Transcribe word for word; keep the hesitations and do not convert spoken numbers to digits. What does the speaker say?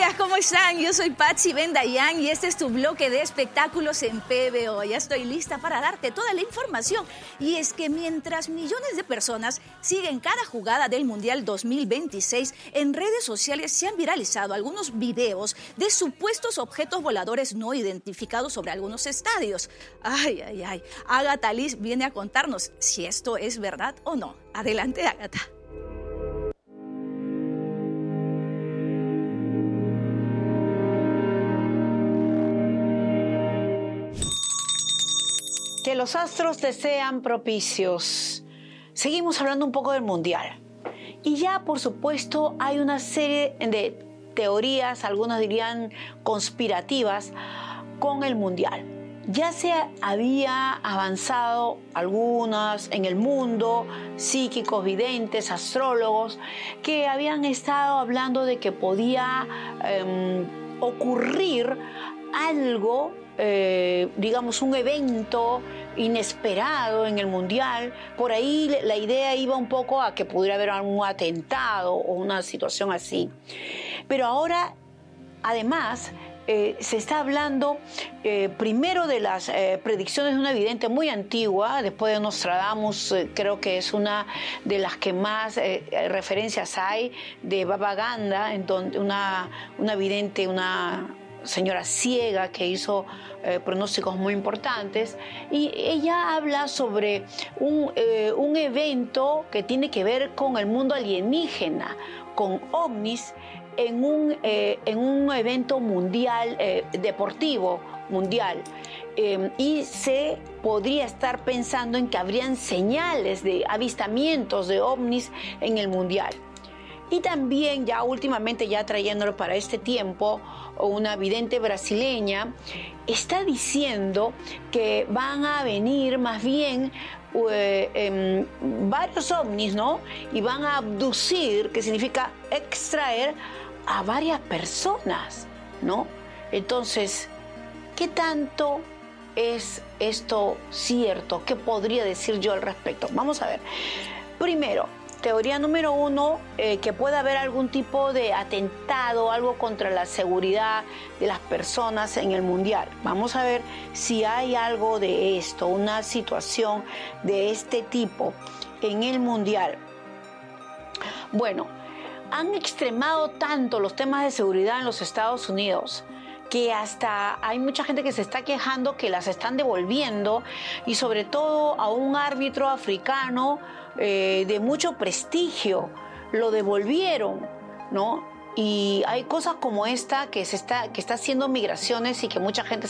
Hola, ¿cómo están? Yo soy Patsy Bendayán y este es tu bloque de espectáculos en P B O. Ya estoy lista para darte toda la información. Y es que mientras millones de personas siguen cada jugada del Mundial dos mil veintiséis, en redes sociales se han viralizado algunos videos de supuestos objetos voladores no identificados sobre algunos estadios. Ay, ay, ay. Agatha Liz viene a contarnos si esto es verdad o no. Adelante, Agatha. Que los astros te sean propicios. Seguimos hablando un poco del Mundial. Y ya, por supuesto, hay una serie de teorías, algunas dirían conspirativas, con el Mundial. Ya se había avanzado algunas en el mundo, psíquicos, videntes, astrólogos, que habían estado hablando de que podía eh, ocurrir algo, Eh, digamos, un evento inesperado en el Mundial. Por ahí la idea iba un poco a que pudiera haber algún atentado o una situación así. Pero ahora, además, eh, se está hablando eh, primero de las eh, predicciones de una vidente muy antigua, después de Nostradamus, eh, creo que es una de las que más eh, referencias hay, de Baba Ganga, en donde una, una vidente, una señora ciega que hizo eh, pronósticos muy importantes, y ella habla sobre un, eh, un evento que tiene que ver con el mundo alienígena, con ovnis, en un, eh, en un evento mundial, eh, deportivo mundial, eh, y se podría estar pensando en que habrían señales de avistamientos de ovnis en el mundial. Y también, ya últimamente, ya trayéndolo para este tiempo, una vidente brasileña está diciendo que van a venir más bien eh, eh, varios ovnis, ¿no? Y van a abducir, que significa extraer a varias personas, ¿no? Entonces, ¿qué tanto es esto cierto? ¿Qué podría decir yo al respecto? Vamos a ver. Primero, teoría número uno, eh, que pueda haber algún tipo de atentado, algo contra la seguridad de las personas en el Mundial. Vamos a ver si hay algo de esto, una situación de este tipo en el Mundial. Bueno, han extremado tanto los temas de seguridad en los Estados Unidos que hasta hay mucha gente que se está quejando que las están devolviendo, y sobre todo a un árbitro africano eh, de mucho prestigio lo devolvieron, ¿no? Y hay cosas como esta que se está que está haciendo migraciones y que mucha gente